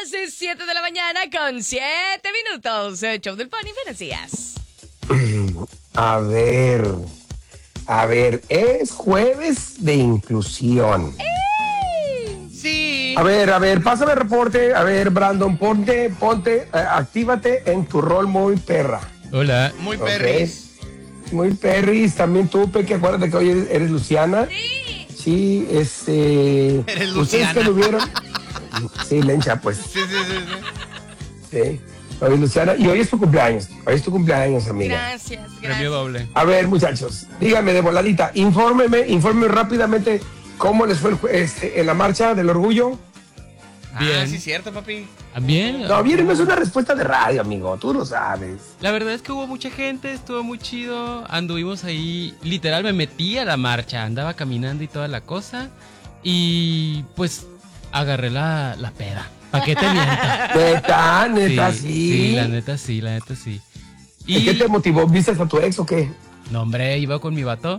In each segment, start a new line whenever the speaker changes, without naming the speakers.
Las 7 de la mañana con 7 minutos. El show del Pony, buenos días.
A ver, es jueves de inclusión.
Sí.
A ver, pásame el reporte. A ver, Brandon, ponte, actívate en tu rol muy perra.
Hola.
Muy
Ok.
perris.
Muy perris. También tú, Peque, acuérdate que hoy eres Luciana.
Sí.
Sí,
Eres
¿ustedes
Luciana.
que lo vieron? Sí, Lencha, pues.
Sí.
Sí. Hoy es Luciana. Y hoy es tu cumpleaños. Hoy es tu cumpleaños, amiga.
Gracias,
Premio
gracias.
doble.
A ver, muchachos, díganme de voladita, infórmeme rápidamente cómo les fue en la marcha del orgullo.
Bien.
Ah, sí, cierto, papi.
Bien.
No, bien, no es una respuesta de radio, amigo, tú lo sabes.
La verdad es que hubo mucha gente, estuvo muy chido. Anduvimos ahí, literal, me metí a la marcha, andaba caminando y toda la cosa. Y pues agarré la peda. ¿Para qué te miento?
Neta, sí.
Sí, la neta sí.
¿Y qué te motivó? ¿Viste a tu ex o qué?
No, hombre, iba con mi vato.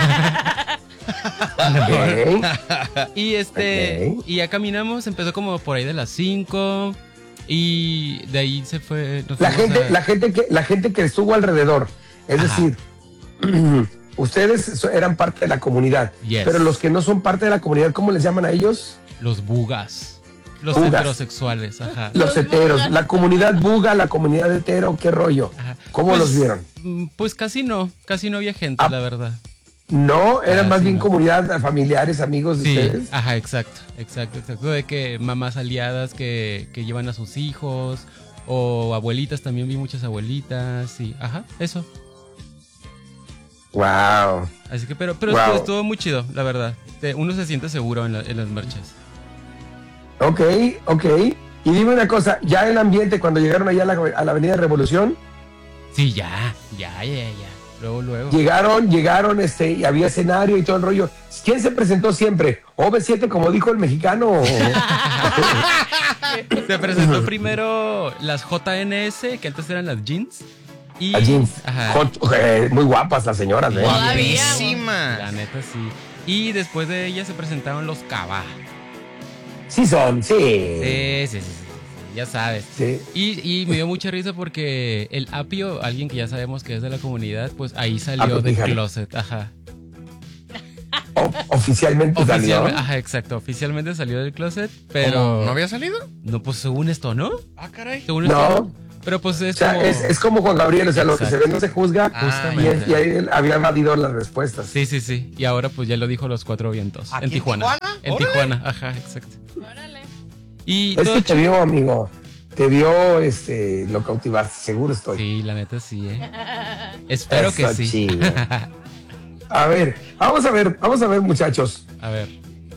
Ok.
Y
Ok.
y ya caminamos, empezó como por ahí de las 5. Y de ahí se fue. nos
La
fuimos
gente que estuvo alrededor, es
Ajá.
decir, ustedes eran parte de la comunidad,
Yes.
pero los que no son parte de la comunidad, ¿cómo les llaman a ellos?
Los bugas. Los
Bugas.
heterosexuales, ajá.
Los heteros, la comunidad buga, la comunidad hetero, ¿qué rollo?
Ajá.
¿Cómo
Pues,
los vieron?
Pues casi no había gente,
Ah,
la verdad.
No, eran más
sí,
bien
no.
comunidad, familiares, amigos de
Sí,
ustedes.
ajá, exacto. De que mamás aliadas que llevan a sus hijos, o abuelitas, también vi muchas abuelitas, sí, ajá, eso.
Wow.
Así que, pero
Wow.
estuvo muy chido, la verdad. Uno se siente seguro en las marchas.
Ok. Y dime una cosa, ya el ambiente cuando llegaron allá a la Avenida Revolución,
Sí, ya. Luego.
llegaron, y había escenario y todo el rollo. ¿Quién se presentó siempre? ¿OV7 como dijo el mexicano?
Se presentó primero las JNS, que antes eran las jeans. Y,
Las jeans.
Ajá.
Muy guapas las señoras, ¿eh?
Todavía.
La
Guapísimas.
neta, sí. Y después de ella se presentaron los Cabá.
Sí son, sí.
Sí, ya sabes.
Sí.
Y me dio mucha risa porque el Apio, alguien que ya sabemos que es de la comunidad, pues ahí salió
Apio
del
Quijano.
closet. Ajá.
Oficialmente salió.
Ajá, exacto. Oficialmente salió del closet, pero.
¿No había salido?
No, pues según esto, ¿no?
Ah, caray.
Según
No.
esto. Pero pues es
O sea,
como.
es como Juan Gabriel, o sea, lo que se ve no se juzga.
Justamente.
Y ahí él había evadido las respuestas.
Sí. Y ahora pues ya lo dijo los cuatro vientos.
¿Aquí
En Tijuana. En
Órale.
Tijuana, ajá, exacto.
Órale.
Y
Es
todo
que te vio, amigo. Te vio lo cautivaste, seguro estoy.
Sí, la neta sí, Espero que
Eso,
sí.
chido. A ver, vamos a ver, muchachos.
A ver.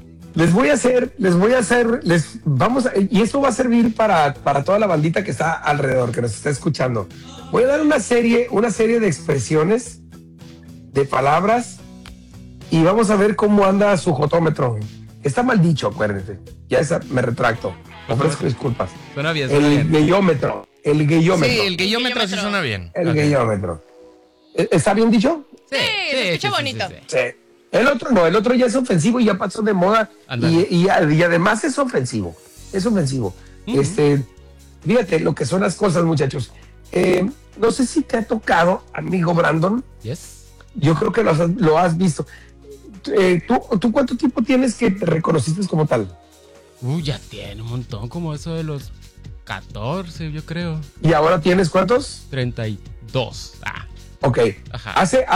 Y esto va a servir para toda la bandita que está alrededor, que nos está escuchando. Voy a dar una serie de expresiones, de palabras, y vamos a ver cómo anda su jotómetro. Está mal dicho, acuérdense. Ya me retracto. Ofrezco disculpas.
Suena bien,
El gayómetro. El gayómetro.
Sí, el gayómetro sí suena bien.
El
Ok.
gayómetro. ¿Está bien dicho?
Sí, se escucha bonito.
Sí. El otro no, el otro ya es ofensivo y ya pasó de moda.
Ándale.
Y además es ofensivo. Es ofensivo. Fíjate lo que son las cosas, muchachos. No sé si te ha tocado, amigo Brandon.
Yes.
Yo creo que lo has visto. ¿Tú cuánto tiempo tienes que te reconociste como tal?
Ya tiene un montón, como eso de los 14, yo creo.
¿Y ahora tienes cuántos?
32.
Ok.
Ajá.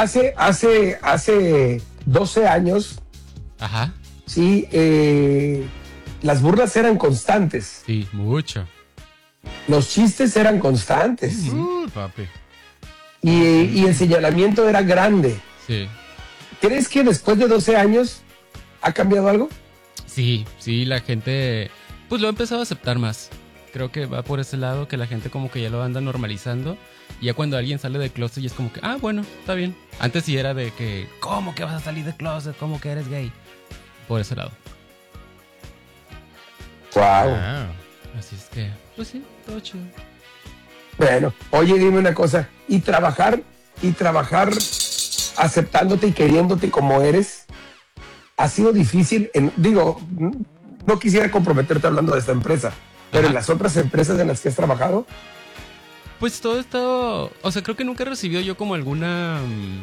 Hace 12 años,
Ajá.
sí, las burlas eran constantes.
Sí, mucho.
Los chistes eran constantes.
Papi.
Y el señalamiento era grande.
Sí.
¿Crees que después de 12 años ha cambiado algo?
Sí, la gente pues lo ha empezado a aceptar más. Creo que va por ese lado, que la gente como que ya lo anda normalizando. Y ya cuando alguien sale del closet ya es como que, bueno, está bien. Antes sí era de que, ¿cómo que vas a salir del closet? ¿Cómo que eres gay? Por ese lado.
Wow.
Ah.
Así es que, pues sí, todo chido.
Bueno, oye, dime una cosa. Y trabajar aceptándote y queriéndote como eres, ha sido difícil. No quisiera comprometerte hablando de esta empresa, Pero
Ajá.
en las otras empresas en las que has trabajado,
Pues todo esto, o sea, creo que nunca he recibido yo como alguna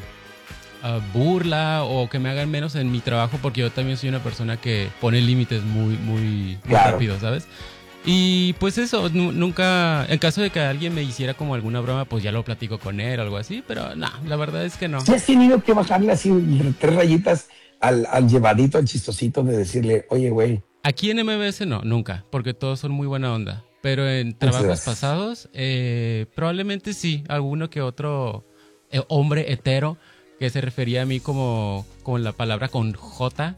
burla o que me hagan menos en mi trabajo, porque yo también soy una persona que pone límites muy
Claro.
rápido, ¿sabes? Y pues eso, nunca, en caso de que alguien me hiciera como alguna broma, pues ya lo platico con él o algo así, pero no, la verdad es que no.
¿sí has tenido que bajarle así 3 rayitas al llevadito, al chistosito de decirle, oye, güey?
Aquí en MBS no, nunca, porque todos son muy buena onda. Pero en trabajos
Gracias.
pasados, probablemente sí, alguno que otro hombre hetero que se refería a mí como con la palabra con J.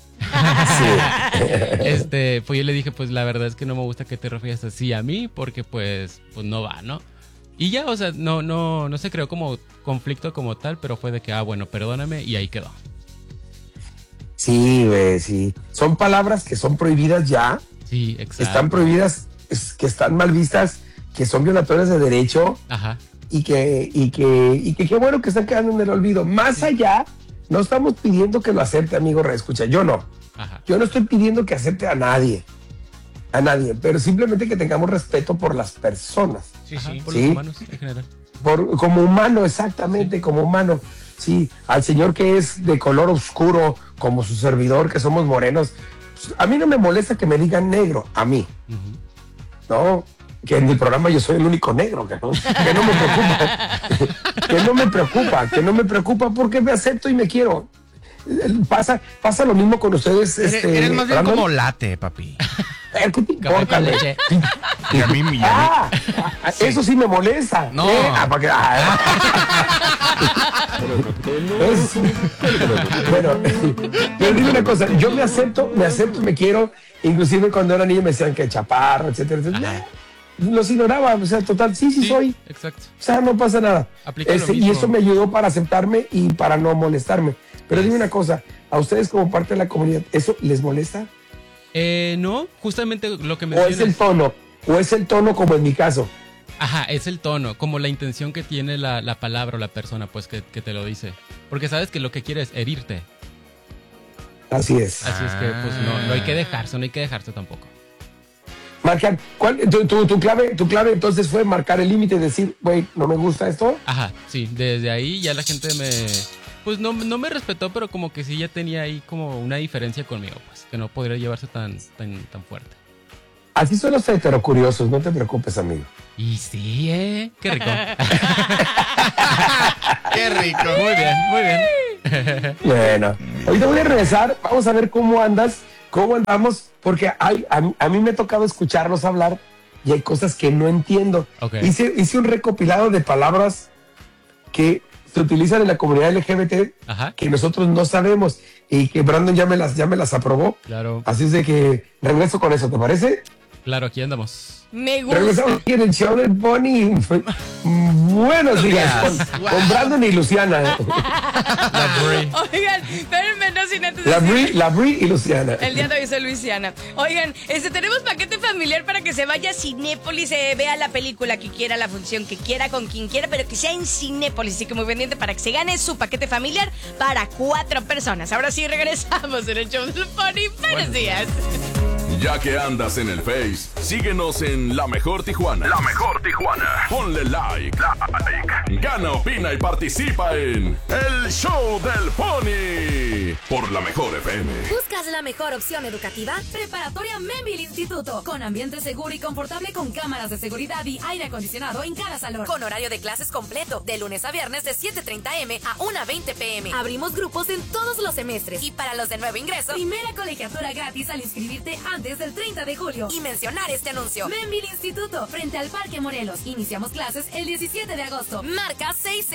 Pues yo le dije, pues la verdad es que no me gusta que te refieras así a mí, porque pues no va, ¿no? Y ya, o sea, no se creó como conflicto como tal, pero fue de que, bueno, perdóname, y ahí quedó.
Sí, güey, sí. Son palabras que son prohibidas ya,
Sí, exacto.
están prohibidas, que están mal vistas, que son violatorias de derecho
Ajá.
y que qué bueno que están quedando en el olvido. Más allá, no estamos pidiendo que lo acepte, amigo reescucha. Yo no.
Ajá.
Yo no estoy pidiendo que acepte a nadie, pero simplemente que tengamos respeto por las personas.
Sí,
Ajá,
sí.
por
Sí.
los humanos en general.
Como humano, exactamente, como humano. Sí, al señor que es de color oscuro, como su servidor, que somos morenos, pues, a mí no me molesta que me digan negro, a mí,
Ujú.
¿no? Que en el programa yo soy el único negro, que no me preocupa. que no me preocupa porque me acepto y me quiero. Pasa lo mismo con ustedes.
Eres más bien
Brandon.
como late, papi.
¿Qué te
Café
importa,
con
güey?
leche.
Y a mí.
Eso sí me molesta.
No.
Para que- Bueno, pero dime una cosa, yo me acepto, me quiero, inclusive cuando era niño me decían que chaparro, etcétera, etcétera. Los ignoraba, o sea, total, sí soy,
Exacto.
o sea, no pasa nada.
Aplica lo
Y
mismo.
eso me ayudó para aceptarme y para no molestarme. Pero dime una cosa, a ustedes como parte de la comunidad, ¿eso les molesta?
No, justamente lo que
¿O
mencionas.
es el tono como en mi caso?
Ajá, es el tono, como la intención que tiene la palabra o la persona, pues, que te lo dice. Porque sabes que lo que quiere es herirte.
Así es.
Así es que, pues, no hay que dejarse tampoco.
Marcar, tu clave entonces fue marcar el límite y decir, güey, no me gusta esto.
Ajá, sí, desde ahí ya la gente pues no me respetó, pero como que sí ya tenía ahí como una diferencia conmigo, pues, que no podría llevarse tan fuerte.
Así son los heterocuriosos, no te preocupes, amigo.
Y sí, qué rico.
Qué rico.
Muy bien.
Bueno, ahorita voy a regresar, vamos a ver cómo andamos, porque a mí me ha tocado escucharlos hablar y hay cosas que no entiendo.
Ok.
Hice un recopilado de palabras que se utilizan en la comunidad LGBT
Ajá,
que nosotros no sabemos y que Brandon ya me las aprobó.
claro,
Así es de que regreso con eso, ¿te parece?
claro, aquí andamos.
Me gusta.
Regresamos aquí en el show del Pony. Buenos días con Brandon y Luciana.
La Brie.
Oigan, espérenme, no sin antes
La
decir-
Brie y Luciana.
El día de hoy soy Luisiana. Oigan, tenemos paquete familiar para que se vaya a Cinépolis, vea la película que quiera, la función que quiera, con quien quiera, pero que sea en Cinépolis. Así que muy pendiente para que se gane su paquete familiar para 4 personas. Ahora sí regresamos en el show del Pony. Buenos días.
Ya que andas en el Face, síguenos en La Mejor Tijuana. La Mejor Tijuana. Ponle like. Gana, opina y participa en El Show del Pony. Por La Mejor FM.
¿Buscas la mejor opción educativa? Preparatoria Membil Instituto. Con ambiente seguro y confortable con cámaras de seguridad y aire acondicionado en cada salón. Con horario de clases completo. De lunes a viernes de 7:30 am a 1:20 pm. Abrimos grupos en todos los semestres. Y para los de nuevo ingreso, primera colegiatura gratis al inscribirte antes del 30 de julio. Y mencionar este anuncio. Membil Instituto. Frente al Parque Morelos. Iniciamos clases el 17 de agosto. Marca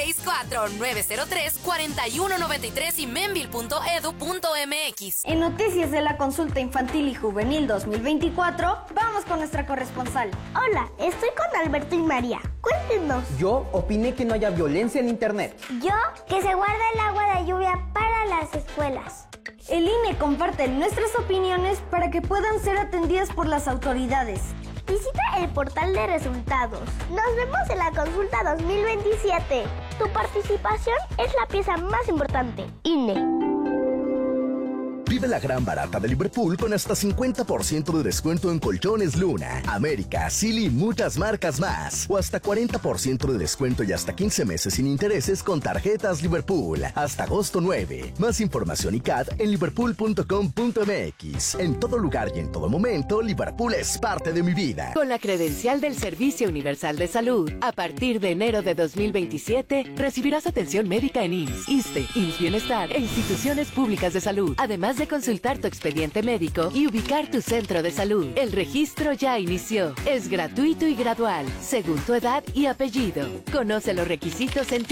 664-903-4193 y membil.edu.mx.
En Noticias de la Consulta Infantil y Juvenil 2024, vamos con nuestra corresponsal.
Hola, estoy con Alberto y María. Cuéntenos.
Yo opiné que no haya violencia en internet.
Yo, que se guarda el agua de lluvia para las escuelas.
El INE comparte nuestras opiniones para que puedan ser atendidas por las autoridades.
Visita el portal de resultados. Nos vemos en la consulta 2027. Tu participación es la pieza más importante. INE.
Vive la gran barata de Liverpool con hasta 50% de descuento en colchones Luna, América, Silly y muchas marcas más. O hasta 40% de descuento y hasta 15 meses sin intereses con tarjetas Liverpool. Hasta agosto 9. Más información y CAD en liverpool.com.mx. En todo lugar y en todo momento, Liverpool es parte de mi vida.
Con la credencial del Servicio Universal de Salud, a partir de enero de 2027, recibirás atención médica en IMSS, ISSSTE, IMSS Bienestar e instituciones públicas de salud, además de consultar tu expediente médico y ubicar tu centro de salud. El registro ya inició. Es gratuito y gradual, según tu edad y apellido. Conoce los requisitos en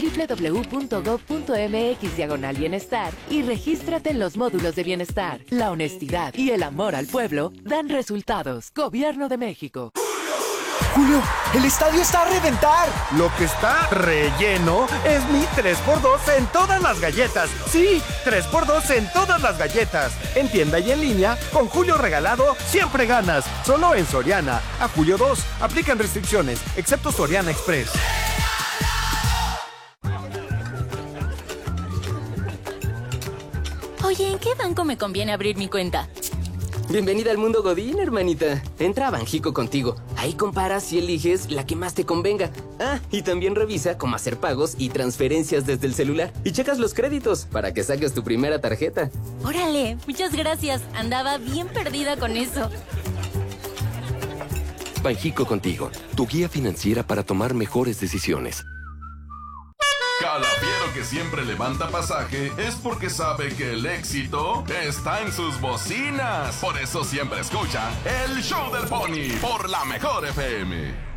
www.gov.mx/bienestar y regístrate en los módulos de bienestar. La honestidad y el amor al pueblo dan resultados. Gobierno de México.
Julio, el estadio está a reventar.
Lo que está relleno es mi 3x2 en todas las galletas. Sí, 3x2 en todas las galletas. En tienda y en línea, con Julio regalado, siempre ganas. Solo en Soriana. A julio 2. Aplican restricciones, excepto Soriana Express.
Oye, ¿en qué banco me conviene abrir mi cuenta?
Bienvenida al mundo Godín, hermanita. Entra a Banjico contigo. Ahí comparas y eliges la que más te convenga. Ah, y también revisa cómo hacer pagos y transferencias desde el celular. Y checas los créditos para que saques tu primera tarjeta.
Órale, muchas gracias. Andaba bien perdida con eso.
Banjico contigo, tu guía financiera para tomar mejores decisiones.
Calafiero que siempre levanta pasaje es porque sabe que el éxito está en sus bocinas. Por eso siempre escucha el Show del Pony por la Mejor FM.